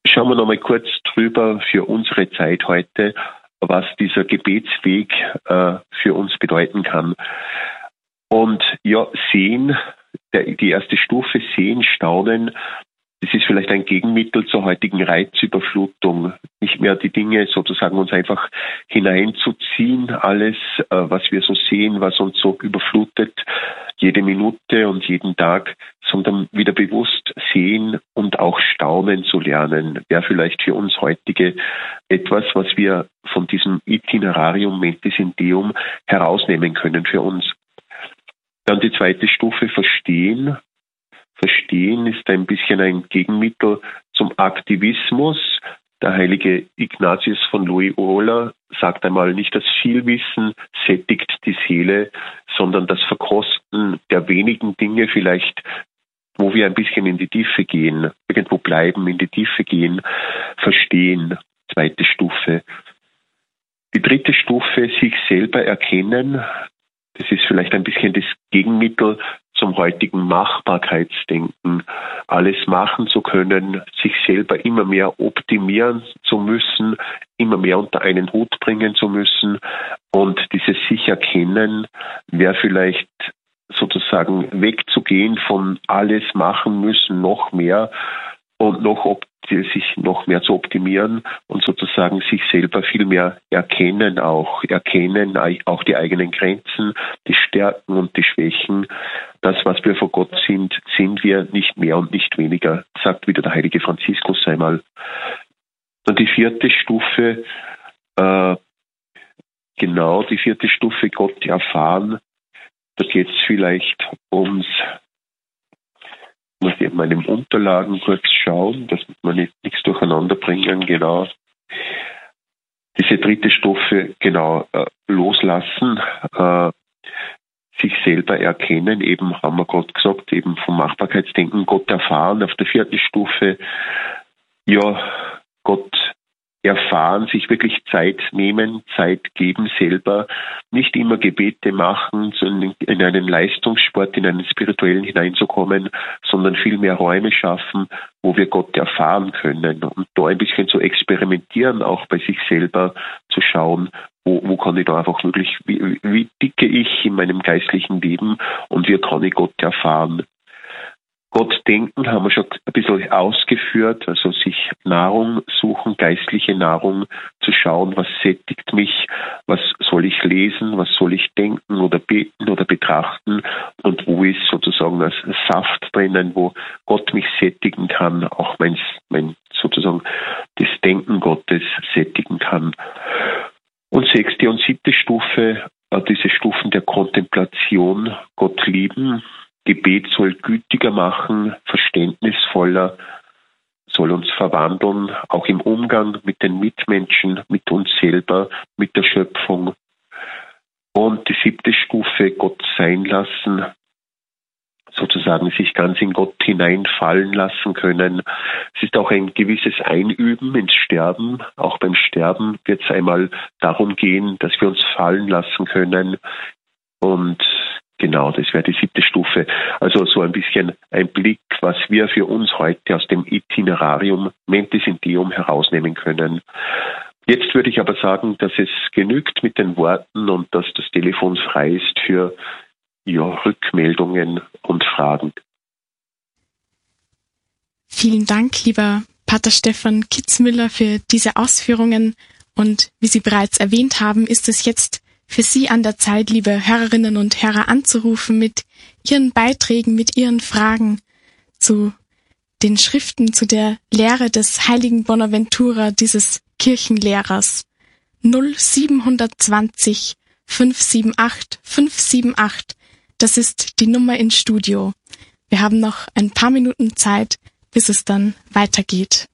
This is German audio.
schauen wir nochmal kurz drüber für unsere Zeit heute, was dieser Gebetsweg für uns bedeuten kann. Und ja, sehen, die erste Stufe, sehen, staunen, das ist vielleicht ein Gegenmittel zur heutigen Reizüberflutung. Nicht mehr die Dinge sozusagen uns einfach hineinzuziehen, alles, was wir so sehen, was uns so überflutet, jede Minute und jeden Tag, sondern wieder bewusst sehen und auch staunen zu lernen. Wäre vielleicht für uns heutige etwas, was wir von diesem Itinerarium Mentis in Deum herausnehmen können für uns. Dann die zweite Stufe, Verstehen. Verstehen ist ein bisschen ein Gegenmittel zum Aktivismus. Der heilige Ignatius von Loyola sagt einmal, nicht das Vielwissen sättigt die Seele, sondern das Verkosten der wenigen Dinge vielleicht, wo wir ein bisschen in die Tiefe gehen, irgendwo bleiben, in die Tiefe gehen, verstehen, zweite Stufe. Die dritte Stufe, sich selber erkennen. Das ist vielleicht ein bisschen das Gegenmittel zum heutigen Machbarkeitsdenken. Alles machen zu können, sich selber immer mehr optimieren zu müssen, immer mehr unter einen Hut bringen zu müssen. Und dieses sich erkennen wäre vielleicht sozusagen wegzugehen von alles machen müssen, noch mehr und sich noch mehr zu optimieren und sozusagen sich selber viel mehr erkennen auch die eigenen Grenzen, die Stärken und die Schwächen. Das, was wir vor Gott sind, sind wir nicht mehr und nicht weniger, sagt wieder der heilige Franziskus einmal. Und die vierte Stufe, Gott erfahren, da geht es vielleicht ums, muss ich in meinen Unterlagen kurz schauen, dass wir nichts durcheinander bringen, genau. Diese dritte Stufe, loslassen, sich selber erkennen, eben haben wir gerade gesagt, eben vom Machbarkeitsdenken, Gott erfahren. Auf der vierten Stufe, Gott erfahren, sich wirklich Zeit nehmen, Zeit geben selber, nicht immer Gebete machen, sondern in einen Leistungssport, in einen spirituellen hineinzukommen, sondern viel mehr Räume schaffen, wo wir Gott erfahren können und da ein bisschen zu experimentieren, auch bei sich selber zu schauen, wo kann ich da einfach wirklich, wie ticke ich in meinem geistlichen Leben und wie kann ich Gott erfahren. Gott denken haben wir schon ein bisschen ausgeführt, also sich Nahrung suchen, geistliche Nahrung, zu schauen, was sättigt mich, was soll ich lesen, was soll ich denken oder beten oder betrachten und wo ist sozusagen das Saft drinnen, wo Gott mich sättigen kann, auch mein sozusagen das Denken Gottes sättigen kann. Und sechste und siebte Stufe, diese Stufen der Kontemplation, Gott lieben. Gebet soll gütiger machen, verständnisvoller, soll uns verwandeln, auch im Umgang mit den Mitmenschen, mit uns selber, mit der Schöpfung. Und die siebte Stufe, Gott sein lassen, sozusagen sich ganz in Gott hineinfallen lassen können. Es ist auch ein gewisses Einüben ins Sterben. Auch beim Sterben wird es einmal darum gehen, dass wir uns fallen lassen können. Und genau, das wäre die siebte Stufe. Also so ein bisschen ein Blick, was wir für uns heute aus dem Itinerarium Mentis in Deum herausnehmen können. Jetzt würde ich aber sagen, dass es genügt mit den Worten und dass das Telefon frei ist für Rückmeldungen und Fragen. Vielen Dank, lieber Pater Stefan Kitzmüller, für diese Ausführungen. Und wie Sie bereits erwähnt haben, ist es jetzt für Sie an der Zeit, liebe Hörerinnen und Hörer, anzurufen mit Ihren Beiträgen, mit Ihren Fragen zu den Schriften, zu der Lehre des heiligen Bonaventura, dieses Kirchenlehrers. 0720 578 578. Das ist die Nummer ins Studio. Wir haben noch ein paar Minuten Zeit, bis es dann weitergeht.